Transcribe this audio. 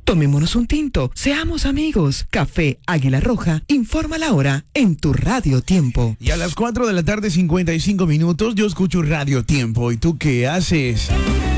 Tomémonos un tinto, seamos amigos. Café Águila Roja informa la hora en tu Radio Tiempo. Y a las 4 de la tarde, 55 minutos, yo escucho Radio Tiempo. ¿Y tú qué haces?